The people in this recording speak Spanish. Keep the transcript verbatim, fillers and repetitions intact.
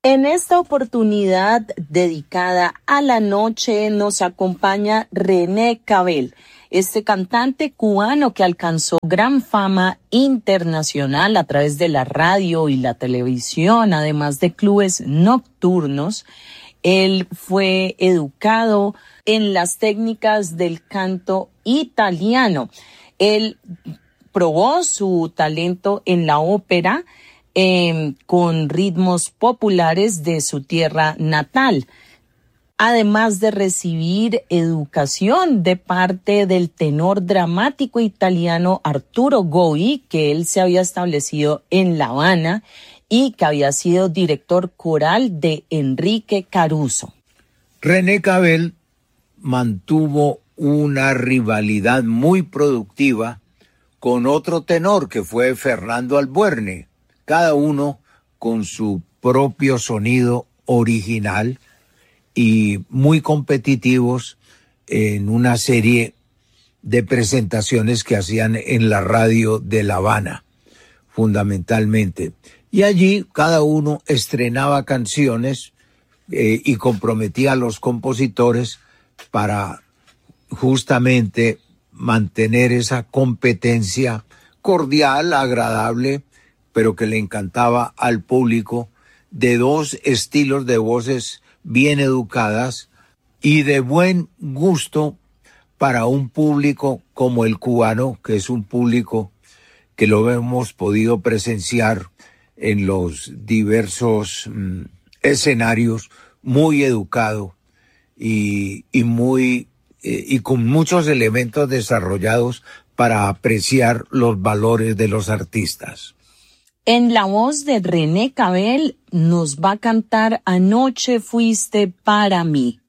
En esta oportunidad dedicada a la noche nos acompaña René Cabell, este cantante cubano que alcanzó gran fama internacional a través de la radio y la televisión, además de clubes nocturnos. Él fue educado en las técnicas del canto italiano. Él probó su talento en la ópera eh, con ritmos populares de su tierra natal, además de recibir educación de parte del tenor dramático italiano Arturo Goi, que él se había establecido en La Habana y que había sido director coral de Enrique Caruso. René Cabell mantuvo una rivalidad muy productiva con otro tenor que fue Fernando Albuerne, cada uno con su propio sonido original y muy competitivos en una serie de presentaciones que hacían en la radio de La Habana, fundamentalmente. Y allí cada uno estrenaba canciones eh, y comprometía a los compositores para justamente mantener esa competencia cordial, agradable, pero que le encantaba al público, de dos estilos de voces bien educadas y de buen gusto para un público como el cubano, que es un público que lo hemos podido presenciar en los diversos mm, escenarios, muy educado y, y muy eh, y con muchos elementos desarrollados para apreciar los valores de los artistas. En la voz de René Cabell nos va a cantar Anoche fuiste para mí.